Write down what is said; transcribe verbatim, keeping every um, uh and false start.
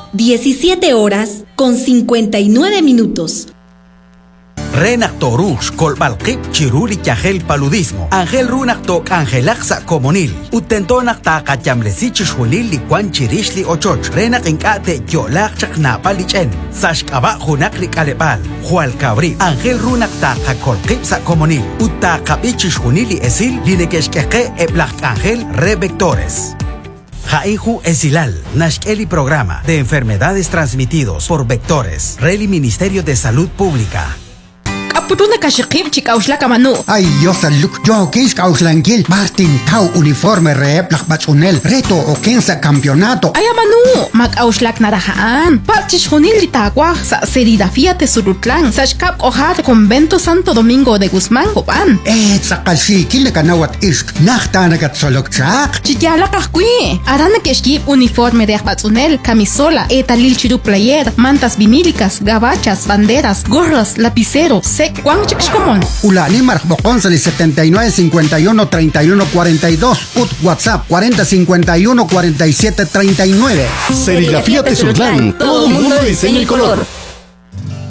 diecisiete horas con cincuenta y nueve minutos. Renak Torush, Kolbalkip, Chiruli Yahel Paludismo, Angel Runak Tok Angelaxa Comunil, Utentonak Ta Kachamlesichis Junil Liquan Chirishli Ochoch, Renak Enkate Yolak Chaknapalichen, Sashkaba Junakli Kalepal, Jual Cabri, Angel Runak Ta Kakolkipsa Comunil, Uta Kapichis Junili Esil, Linekeshkeke Eblak Angel Revectores. Jaiju Esilal, Nashkeli Programa de Enfermedades Transmitidos por Vectores, Reli Ministerio de Salud Pública. Apuruna kashikip chikauslaka manu. Ay, yo saluk, yo kis kauslankil, Martin Tau uniforme reep lak batsunel, reto o kensa campeonato. Ay, manu, mag auslak narahaan. Parchis junil litagua, sa serigrafía te surutlan, sa shkap ojar convento Santo Domingo de Guzmán, Copan. Eh, sakalsi, kile kanawat isk, nachtanagat solok chak. Chikyala kakwi, arana keshkip uniforme de batsunel, camisola, etalil chiru player, mantas vinílicas, gabachas, banderas, gorras, lapicero, sec. ¿Cuán chicos Ulani Marcbocón setenta y nueve cincuenta y uno treinta y uno cuarenta y dos. Ut WhatsApp cuarenta cincuenta y uno cuarenta y siete treinta y nueve. Serigrafía Tezutlán. Todo el mundo diseña el color.